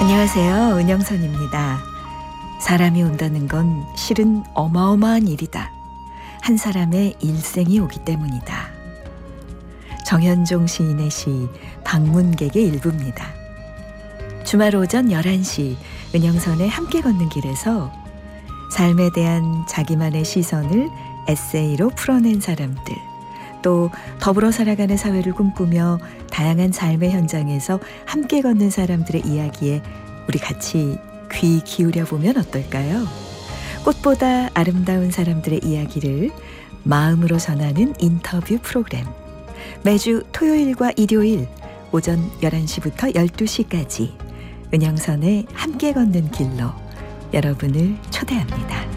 안녕하세요. 은영선입니다. 사람이 온다는 건 실은 어마어마한 일이다. 한 사람의 일생이 오기 때문이다. 정현종 시인의 시 방문객의 일부입니다. 주말 오전 11시 은영선의 함께 걷는 길에서 삶에 대한 자기만의 시선을 에세이로 풀어낸 사람들, 또 더불어 살아가는 사회를 꿈꾸며 다양한 삶의 현장에서 함께 걷는 사람들의 이야기에 우리 같이 귀 기울여 보면 어떨까요? 꽃보다 아름다운 사람들의 이야기를 마음으로 전하는 인터뷰 프로그램. 매주 토요일과 일요일 오전 11시부터 12시까지 은영선의 함께 걷는 길로 여러분을 초대합니다.